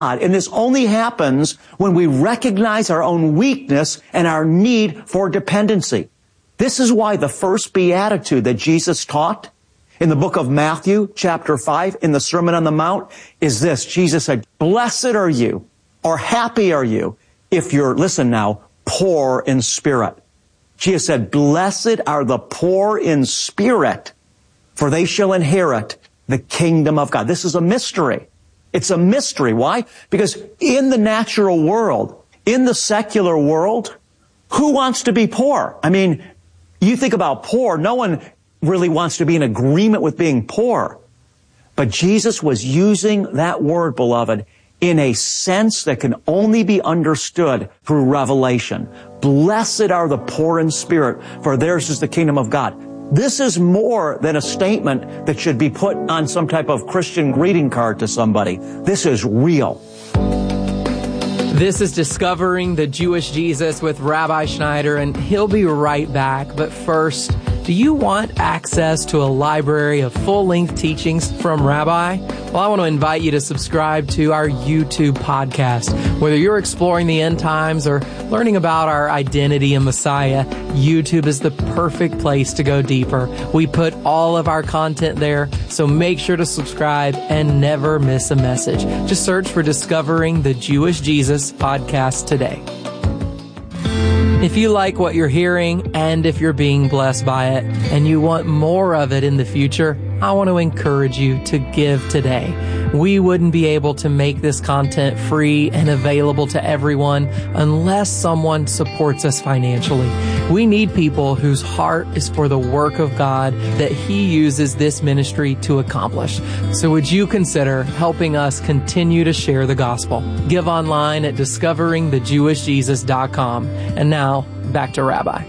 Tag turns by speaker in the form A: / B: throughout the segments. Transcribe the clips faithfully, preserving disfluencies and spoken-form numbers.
A: And this only happens when we recognize our own weakness and our need for dependency. This is why the first beatitude that Jesus taught in the book of Matthew, chapter five, in the Sermon on the Mount, is this. Jesus said, blessed are you, or happy are you, if you're, listen now, poor in spirit. Jesus said, blessed are the poor in spirit, for they shall inherit the kingdom of God. This is a mystery. It's a mystery. Why? Because in the natural world, in the secular world, who wants to be poor? I mean, you think about poor, no one really wants to be in agreement with being poor. But Jesus was using that word, beloved, in a sense that can only be understood through revelation. Blessed are the poor in spirit, for theirs is the kingdom of God. This is more than a statement that should be put on some type of Christian greeting card to somebody. This is real.
B: This is Discovering the Jewish Jesus with Rabbi Schneider, and he'll be right back. But first, do you want access to a library of full-length teachings from Rabbi? Well, I want to invite you to subscribe to our YouTube podcast. Whether you're exploring the end times or learning about our identity in Messiah, YouTube is the perfect place to go deeper. We put all of our content there, so make sure to subscribe and never miss a message. Just search for Discovering the Jewish Jesus podcast today. If you like what you're hearing, and if you're being blessed by it, and you want more of it in the future, I want to encourage you to give today. We wouldn't be able to make this content free and available to everyone unless someone supports us financially. We need people whose heart is for the work of God that He uses this ministry to accomplish. So would you consider helping us continue to share the gospel? Give online at discovering the jewish jesus dot com. And now, back to Rabbi.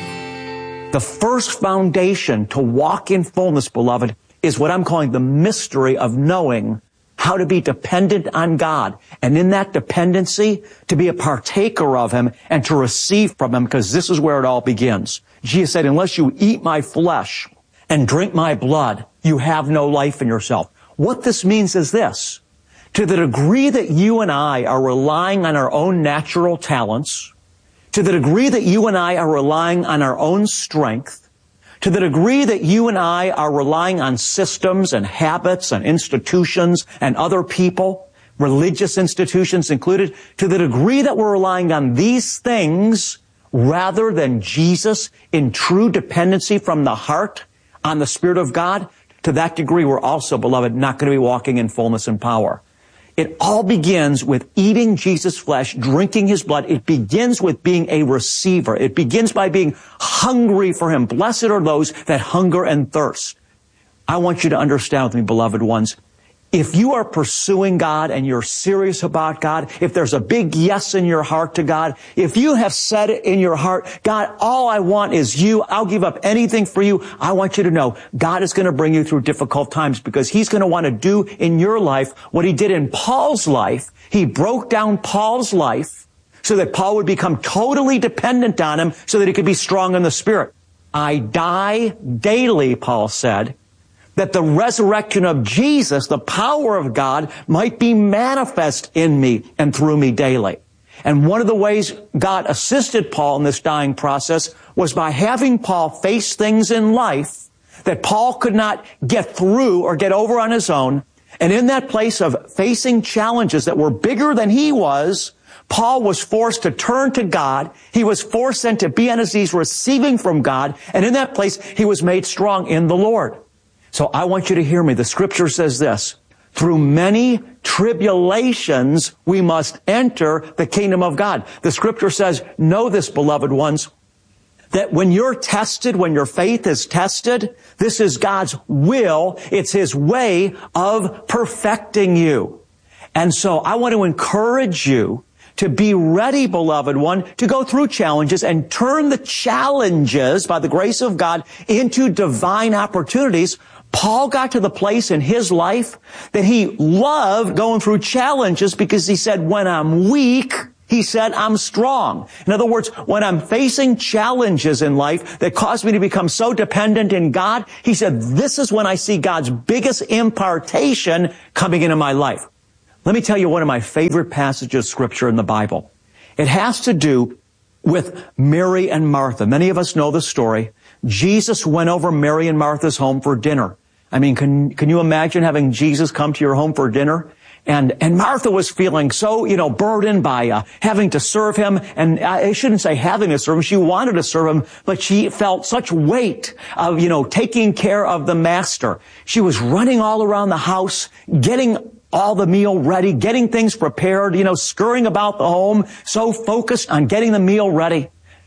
A: The first foundation to walk in fullness, beloved, is what I'm calling the mystery of knowing how to be dependent on God. And in that dependency, to be a partaker of Him and to receive from Him, because this is where it all begins. Jesus said, unless you eat my flesh and drink my blood, you have no life in yourself. What this means is this. To the degree that you and I are relying on our own natural talents, to the degree that you and I are relying on our own strength, to the degree that you and I are relying on systems and habits and institutions and other people, religious institutions included, to the degree that we're relying on these things rather than Jesus in true dependency from the heart on the Spirit of God, to that degree we're also, beloved, not going to be walking in fullness and power. It all begins with eating Jesus' flesh, drinking His blood. It begins with being a receiver. It begins by being hungry for Him. Blessed are those that hunger and thirst. I want you to understand with me, beloved ones, if you are pursuing God and you're serious about God, if there's a big yes in your heart to God, if you have said it in your heart, God, all I want is you, I'll give up anything for you, I want you to know God is going to bring you through difficult times because He's going to want to do in your life what He did in Paul's life. He broke down Paul's life so that Paul would become totally dependent on Him so that he could be strong in the Spirit. I die daily, Paul said, that the resurrection of Jesus, the power of God, might be manifest in me and through me daily. And one of the ways God assisted Paul in this dying process was by having Paul face things in life that Paul could not get through or get over on his own. And in that place of facing challenges that were bigger than he was, Paul was forced to turn to God. He was forced then to be on his knees receiving from God. And in that place, he was made strong in the Lord. So I want you to hear me. The Scripture says this, through many tribulations we must enter the kingdom of God. The Scripture says, know this, beloved ones, that when you're tested, when your faith is tested, this is God's will. It's His way of perfecting you. And so I want to encourage you to be ready, beloved one, to go through challenges and turn the challenges, by the grace of God, into divine opportunities. Paul got to the place in his life that he loved going through challenges because he said, when I'm weak, he said, I'm strong. In other words, when I'm facing challenges in life that cause me to become so dependent in God, he said, this is when I see God's biggest impartation coming into my life. Let me tell you one of my favorite passages of Scripture in the Bible. It has to do with Mary and Martha. Many of us know the story. Jesus went over Mary and Martha's home for dinner. I mean, can, can you imagine having Jesus come to your home for dinner? And, and Martha was feeling so, you know, burdened by uh, having to serve him. And I shouldn't say having to serve him. She wanted to serve him, but she felt such weight of, you know, taking care of the master. She was running all around the house, getting all the meal ready, getting things prepared, you know, scurrying about the home, so focused on getting the meal ready.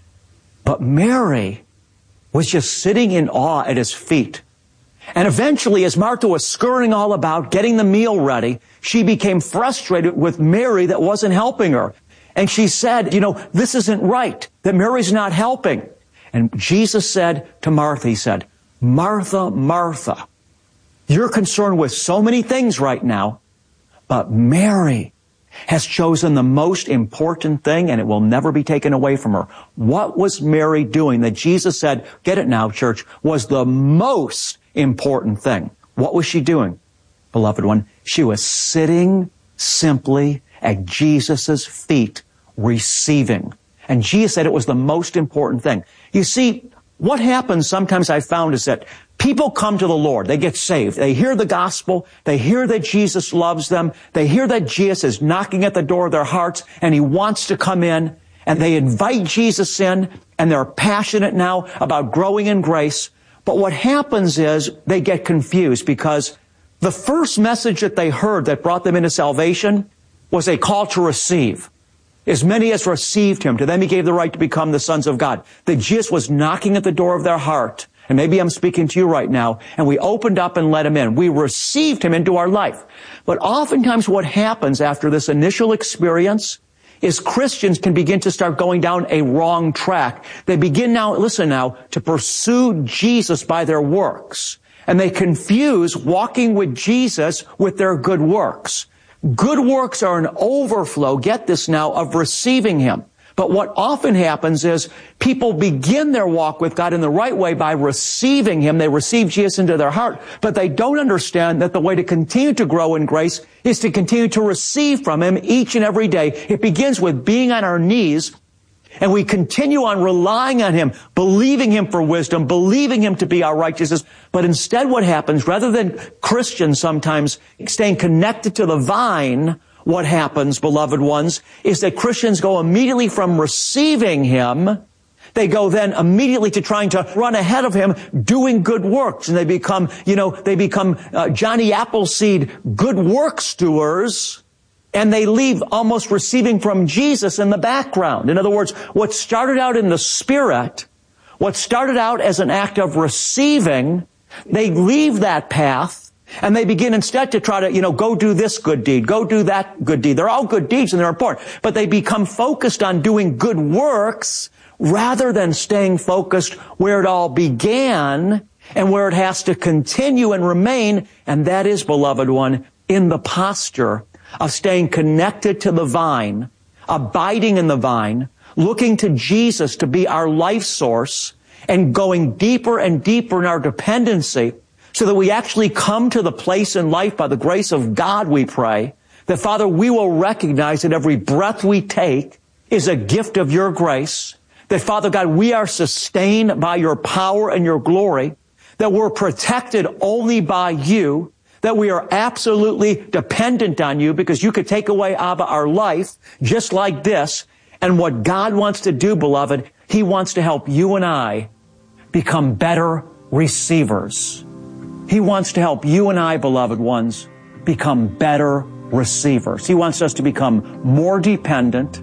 A: But Mary was just sitting in awe at his feet. And eventually, as Martha was scurrying all about, getting the meal ready, she became frustrated with Mary that wasn't helping her. And she said, you know, this isn't right, that Mary's not helping. And Jesus said to Martha, he said, Martha, Martha, you're concerned with so many things right now, but Mary has chosen the most important thing, and it will never be taken away from her. What was Mary doing that Jesus said, get it now, church, was the most important thing? What was she doing, beloved one? She was sitting simply at Jesus' feet, receiving. And Jesus said it was the most important thing. You see, what happens sometimes I've found is that people come to the Lord. They get saved. They hear the gospel. They hear that Jesus loves them. They hear that Jesus is knocking at the door of their hearts and he wants to come in. And they invite Jesus in, and they're passionate now about growing in grace. But what happens is they get confused because the first message that they heard that brought them into salvation was a call to receive. As many as received him, to them he gave the right to become the sons of God. That Jesus was knocking at the door of their heart. And maybe I'm speaking to you right now, and we opened up and let him in. We received him into our life. But oftentimes what happens after this initial experience is Christians can begin to start going down a wrong track. They begin now, listen now, to pursue Jesus by their works. And they confuse walking with Jesus with their good works. Good works are an overflow, get this now, of receiving him. But what often happens is people begin their walk with God in the right way by receiving him. They receive Jesus into their heart, but they don't understand that the way to continue to grow in grace is to continue to receive from him each and every day. It begins with being on our knees, and we continue on relying on him, believing him for wisdom, believing him to be our righteousness. But instead what happens, rather than Christians sometimes staying connected to the vine, what happens, beloved ones, is that Christians go immediately from receiving him, they go then immediately to trying to run ahead of him, doing good works. And they become, you know, they become uh, Johnny Appleseed good works doers, and they leave almost receiving from Jesus in the background. In other words, what started out in the Spirit, what started out as an act of receiving, they leave that path, and they begin instead to try to, you know, go do this good deed, go do that good deed. They're all good deeds and they're important. But they become focused on doing good works rather than staying focused where it all began and where it has to continue and remain. And that is, beloved one, in the posture of staying connected to the vine, abiding in the vine, looking to Jesus to be our life source, and going deeper and deeper in our dependency, so that we actually come to the place in life by the grace of God, we pray, that, Father, we will recognize that every breath we take is a gift of your grace, that, Father God, we are sustained by your power and your glory, that we're protected only by you, that we are absolutely dependent on you because you could take away, Abba, our life just like this. And what God wants to do, beloved, he wants to help you and I become better receivers. He wants to help you and I, beloved ones, become better receivers. He wants us to become more dependent.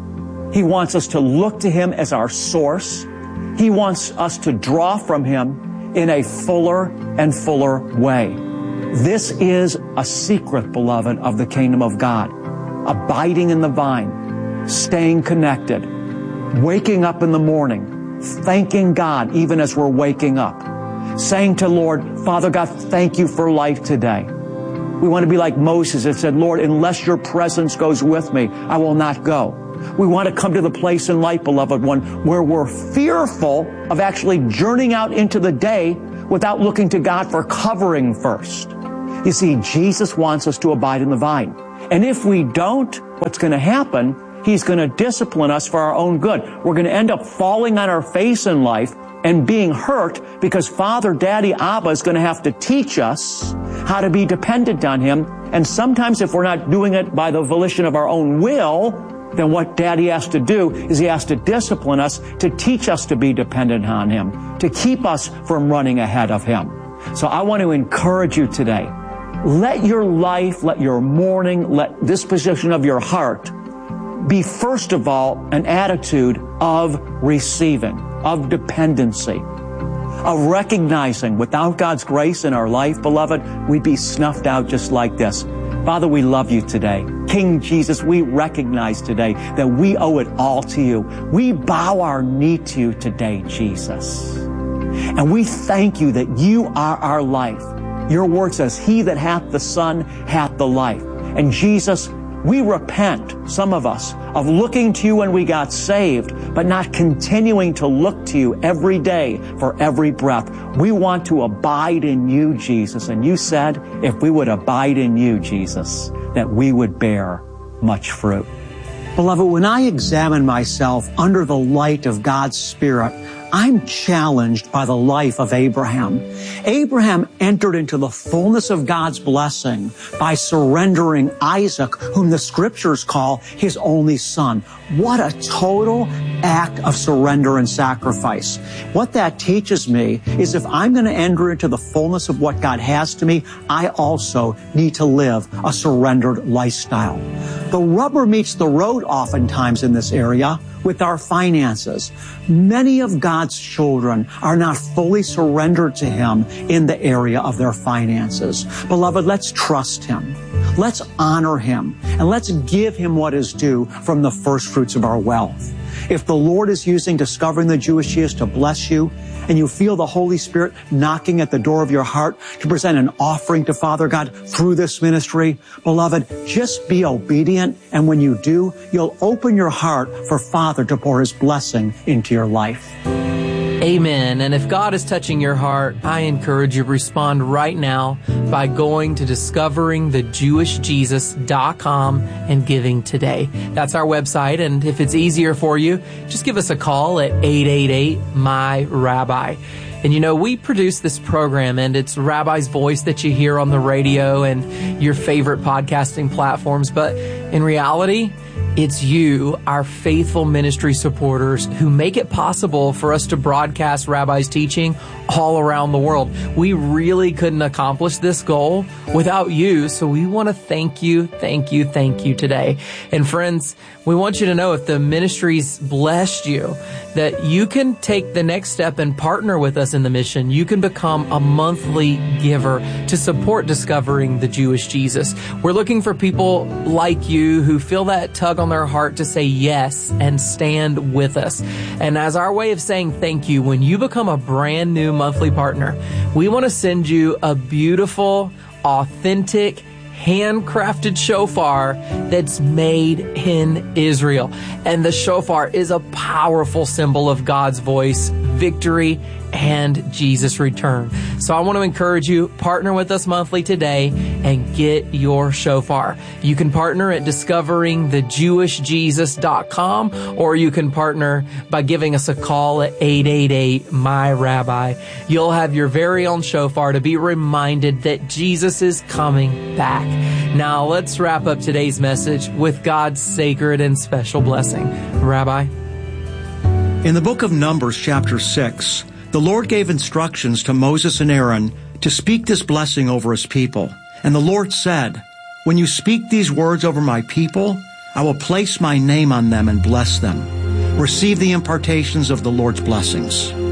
A: He wants us to look to him as our source. He wants us to draw from him in a fuller and fuller way. This is a secret, beloved, of the kingdom of God. Abiding in the vine, staying connected, waking up in the morning, thanking God even as we're waking up, saying to Lord, Father God, thank you for life today. We want to be like Moses that said, Lord, unless your presence goes with me, I will not go. We want to come to the place in life, beloved one, where we're fearful of actually journeying out into the day without looking to God for covering first. You see, Jesus wants us to abide in the vine. And if we don't, what's going to happen? He's going to discipline us for our own good. We're going to end up falling on our face in life and being hurt because Father, Daddy, Abba is going to have to teach us how to be dependent on Him. And sometimes if we're not doing it by the volition of our own will, then what Daddy has to do is He has to discipline us to teach us to be dependent on Him, to keep us from running ahead of Him. So I want to encourage you today. Let your life, let your mourning, let disposition of your heart be first of all an attitude of receiving, of dependency, of recognizing without God's grace in our life, beloved, we'd be snuffed out just like this. Father, we love you today. King Jesus, we recognize today that we owe it all to you. We bow our knee to you today, Jesus. And we thank you that you are our life. Your word says, he that hath the Son hath the life. And Jesus, we repent, some of us, of looking to you when we got saved, but not continuing to look to you every day for every breath. We want to abide in you, Jesus. And you said, if we would abide in you, Jesus, that we would bear much fruit. Beloved, when I examine myself under the light of God's Spirit, I'm challenged by the life of Abraham. Abraham entered into the fullness of God's blessing by surrendering Isaac, whom the Scriptures call his only son. What a total act of surrender and sacrifice. What that teaches me is if I'm going to enter into the fullness of what God has to me, I also need to live a surrendered lifestyle. The rubber meets the road oftentimes in this area with our finances. Many of God's children are not fully surrendered to Him in the area of their finances. Beloved, let's trust Him. Let's honor Him. And let's give Him what is due from the first fruits of our wealth. If the Lord is using Discovering the Jewish Jesus to bless you, and you feel the Holy Spirit knocking at the door of your heart to present an offering to Father God through this ministry, beloved, just be obedient. And when you do, you'll open your heart for Father to pour His blessing into your life.
B: Amen. And if God is touching your heart, I encourage you to respond right now by going to discovering the jewish jesus dot com and giving today. That's our website. And if it's easier for you, just give us a call at eight eight eight, M Y, Rabbi. And you know, we produce this program and it's Rabbi's voice that you hear on the radio and your favorite podcasting platforms. But in reality, it's you, our faithful ministry supporters, who make it possible for us to broadcast Rabbi's teaching all around the world. We really couldn't accomplish this goal without you, so we want to thank you, thank you, thank you today. And friends, we want you to know if the ministry's blessed you, that you can take the next step and partner with us in the mission. You can become a monthly giver to support Discovering the Jewish Jesus. We're looking for people like you who feel that tug on their heart to say yes and stand with us. And as our way of saying thank you, when you become a brand new monthly partner, we want to send you a beautiful, authentic, handcrafted shofar that's made in Israel. And the shofar is a powerful symbol of God's voice, victory, and Jesus' return. So I want to encourage you, partner with us monthly today and get your shofar. You can partner at discovering the jewish jesus dot com, or you can partner by giving us a call at eight eight eight, M Y, Rabbi. You'll have your very own shofar to be reminded that Jesus is coming back. Now let's wrap up today's message with God's sacred and special blessing. Rabbi?
C: In the book of Numbers, chapter six, the Lord gave instructions to Moses and Aaron to speak this blessing over His people. And the Lord said, "When you speak these words over my people, I will place my name on them and bless them." Receive the impartations of the Lord's blessings.